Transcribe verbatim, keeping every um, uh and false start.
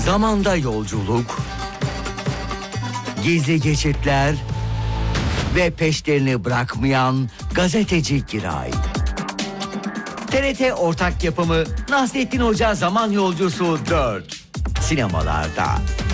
Zamanda yolculuk, gizli geçitler ve peşlerini bırakmayan gazeteci Giray. T R T ortak yapımı Nasrettin Hoca Zaman Yolcusu dört sinemalarda.